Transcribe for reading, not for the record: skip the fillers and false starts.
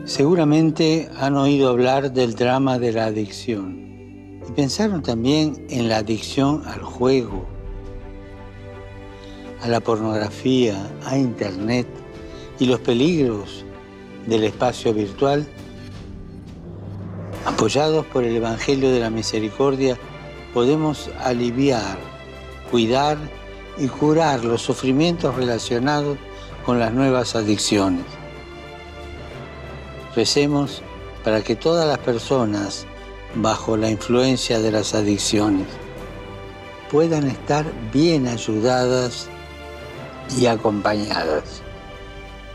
Seguramente han oído hablar del drama de la adicción y pensaron también en la adicción al juego, a la pornografía, a Internet y los peligros del espacio virtual. Apoyados por el Evangelio de la Misericordia, podemos aliviar, cuidar y curar los sufrimientos relacionados con las nuevas adicciones. Recemos para que todas las personas bajo la influencia de las adicciones puedan estar bien ayudadas y acompañadas.